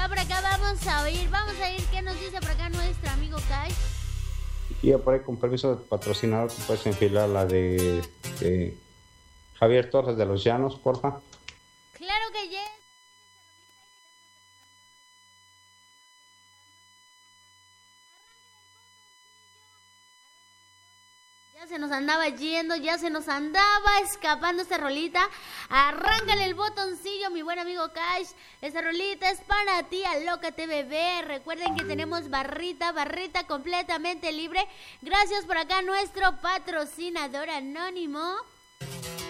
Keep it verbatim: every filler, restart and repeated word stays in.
por acá vamos a oír, vamos a oír qué nos dice por acá nuestro amigo Kai. Y ya por ahí, con permiso del patrocinador, tú puedes enfilar la de, de Javier Torres de los Llanos, porfa. Claro que yes. Ya se nos andaba yendo, ya se nos andaba escapando esta rolita. Arráncale el botoncillo, mi buen amigo Cash. Esta rolita es para ti, Alócate Bebé. Recuerden que tenemos barrita, barrita completamente libre. Gracias por acá nuestro patrocinador anónimo.